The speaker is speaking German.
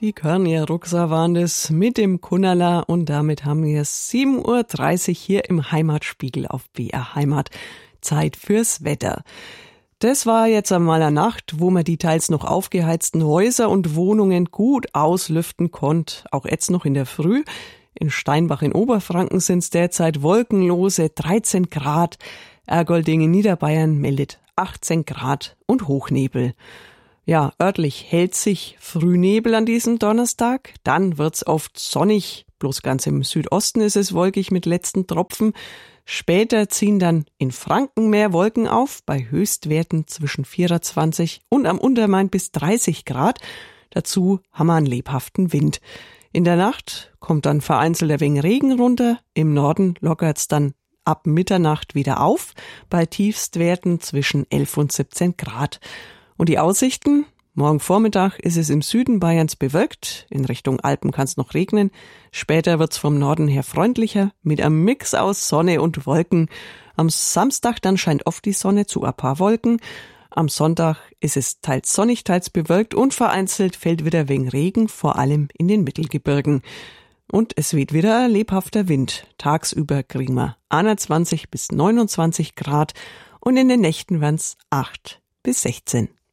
Die Körnier Ruxer waren das mit dem Kunnerla und damit haben wir 7:30 Uhr hier im Heimatspiegel auf BR Heimat. Zeit fürs Wetter. Das war jetzt einmal eine Nacht, wo man die teils noch aufgeheizten Häuser und Wohnungen gut auslüften konnte. Auch jetzt noch in der Früh. In Steinbach in Oberfranken sind es derzeit wolkenlose 13 Grad. Ergolding in Niederbayern meldet 18 Grad und Hochnebel. Ja, örtlich hält sich Frühnebel an diesem Donnerstag. Dann wird's oft sonnig. Bloß ganz im Südosten ist es wolkig mit letzten Tropfen. Später ziehen dann in Franken mehr Wolken auf, bei Höchstwerten zwischen 24 und am Untermain bis 30 Grad. Dazu haben wir einen lebhaften Wind. In der Nacht kommt dann vereinzelt ein wenig Regen runter. Im Norden lockert's dann ab Mitternacht wieder auf, bei Tiefstwerten zwischen 11 und 17 Grad. Und die Aussichten? Morgen Vormittag ist es im Süden Bayerns bewölkt. In Richtung Alpen kann es noch regnen. Später wird's vom Norden her freundlicher, mit einem Mix aus Sonne und Wolken. Am Samstag dann scheint oft die Sonne zu ein paar Wolken. Am Sonntag ist es teils sonnig, teils bewölkt und vereinzelt fällt wieder wegen Regen, vor allem in den Mittelgebirgen. Und es weht wieder ein lebhafter Wind. Tagsüber kriegen wir 21 bis 29 Grad und in den Nächten werden's 8 bis 16.